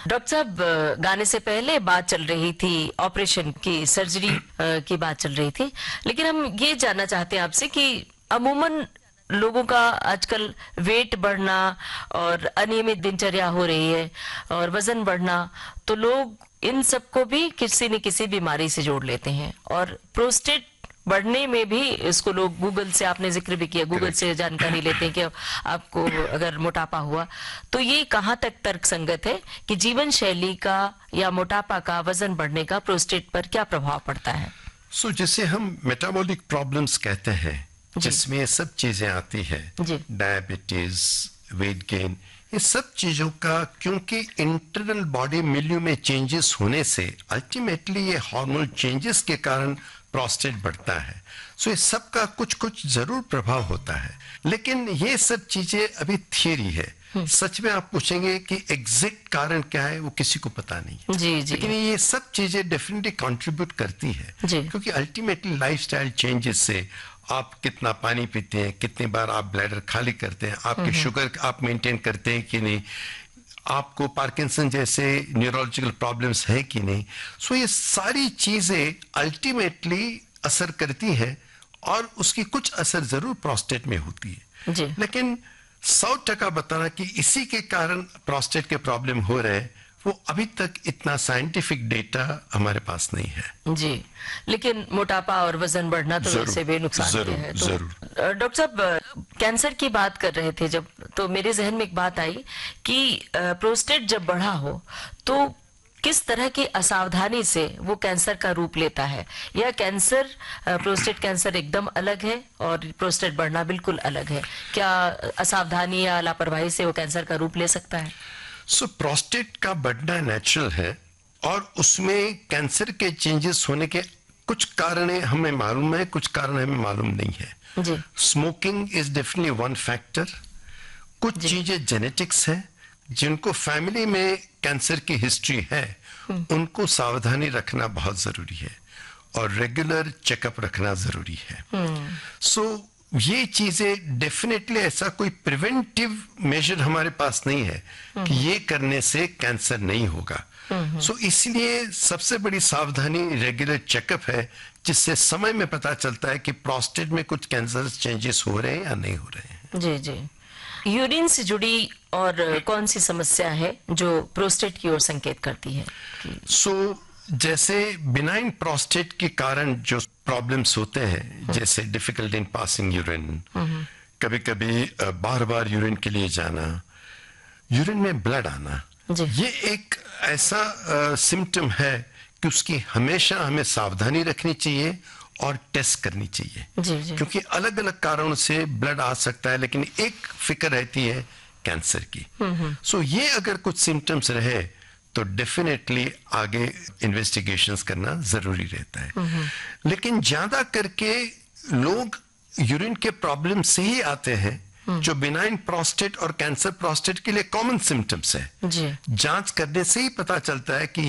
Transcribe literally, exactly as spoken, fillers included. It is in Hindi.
डॉक्टर साहब, गाने से पहले बात चल रही थी ऑपरेशन की, सर्जरी की बात चल रही थी, लेकिन हम ये जानना चाहते हैं आपसे कि अमूमन लोगों का आजकल वेट बढ़ना और अनियमित दिनचर्या हो रही है और वजन बढ़ना, तो लोग इन सबको भी किसी न किसी बीमारी से जोड़ लेते हैं और प्रोस्टेट बढ़ने में भी इसको लोग गूगल से, आपने जिक्र भी किया, गूगल से जानकारी लेते हैं कि आपको अगर मोटापा हुआ, तो ये कहाँ तक तर्क संगत है कि जीवन शैली का या मोटापा का, वजन बढ़ने का प्रोस्टेट पर क्या प्रभाव पड़ता है? सो so, जिसे हम मेटाबॉलिक प्रॉब्लम्स कहते हैं, जिसमें ये सब चीजें आती है, डायबिटीज, वेट गेन, ये सब चीजों का क्योंकि इंटरनल बॉडी मिल्यू में चेंजेस होने से अल्टीमेटली ये हार्मोनल चेंजेस के कारण प्रोस्टेट बढ़ता है। सो so, ये सब का कुछ कुछ जरूर प्रभाव होता है, लेकिन ये सब चीजें अभी थियरी है। सच में आप पूछेंगे कि एग्जैक्ट कारण क्या है, वो किसी को पता नहीं है। जी, जी। लेकिन ये सब चीजें डेफिनेटली कंट्रीब्यूट करती है, क्योंकि अल्टीमेटली लाइफस्टाइल चेंजेस से आप कितना पानी पीते हैं, कितनी बार आप ब्लैडर खाली करते हैं, आपकी शुगर आप मेंटेन करते हैं कि नहीं, आपको पार्किंसन जैसे न्यूरोलॉजिकल प्रॉब्लम्स है कि नहीं। सो ये सारी चीजें अल्टीमेटली असर करती है और उसकी कुछ असर जरूर प्रोस्टेट में होती है। जी। लेकिन सौ टका बताना कि इसी के कारण प्रोस्टेट के प्रॉब्लम हो रहे हैं, वो अभी तक इतना साइंटिफिक डेटा हमारे पास नहीं है। जी, लेकिन मोटापा और वजन बढ़ना तो वैसे भी नुकसान है। तो जरूर। डॉक्टर साहब, कैंसर की बात कर रहे थे जब, तो मेरे जहन में एक बात आई कि प्रोस्टेट जब बढ़ा हो तो किस तरह की असावधानी से वो कैंसर का रूप लेता है, या कैंसर, प्रोस्टेट कैंसर एकदम अलग है और प्रोस्टेट बढ़ना बिल्कुल अलग है? क्या असावधानी या लापरवाही से वो कैंसर का रूप ले सकता है? सो so, प्रोस्टेट का बढ़ना नेचुरल है और उसमें कैंसर के चेंजेस होने के कुछ कारण हमें मालूम है, कुछ कारण हमें मालूम नहीं है। जी। Smoking is definitely one factor. कुछ चीजें जेनेटिक्स है, जिनको फैमिली में कैंसर की हिस्ट्री है उनको सावधानी रखना बहुत जरूरी है और रेगुलर चेकअप रखना जरूरी है। सो so, ये चीजें डेफिनेटली, ऐसा कोई प्रिवेंटिव मेजर हमारे पास नहीं है कि ये करने से कैंसर नहीं होगा। सो so, इसलिए सबसे बड़ी सावधानी रेगुलर चेकअप है, जिससे समय में पता चलता है कि प्रोस्टेट में कुछ कैंसर चेंजेस हो रहे हैं या नहीं हो रहे हैं। जी, जी। यूरिन से जुड़ी और कौन सी समस्या है जो प्रोस्टेट की ओर संकेत करती है? सो so, जैसे बिनाइन प्रोस्टेट के कारण जो प्रॉब्लम्स होते हैं, जैसे डिफिकल्ट इन पासिंग यूरिन, कभी कभी बार बार यूरिन के लिए जाना, यूरिन में ब्लड आना, ये एक ऐसा सिम्टम uh, है कि उसकी हमेशा हमें सावधानी रखनी चाहिए और टेस्ट करनी चाहिए। जी, जी। क्योंकि अलग अलग कारणों से ब्लड आ सकता है, लेकिन एक फिक्र रहती है कैंसर की। सो so, ये अगर कुछ सिम्टम्स रहे तो डेफिनेटली आगे इन्वेस्टिगेशंस करना जरूरी रहता है। लेकिन ज्यादा करके लोग यूरिन के प्रॉब्लम से ही आते हैं, जो बिनाइन प्रोस्टेट और कैंसर प्रोस्टेट के लिए कॉमन सिम्टम्स है। जी। जांच करने से ही पता चलता है कि